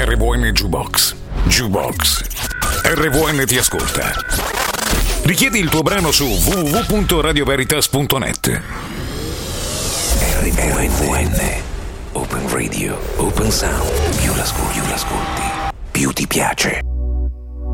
RVN Jukebox. Jukebox. RVN ti ascolta. Richiedi il tuo brano su www.radioveritas.net. RVN. Open Radio, Open Sound. Più l'ascolti, più ti piace.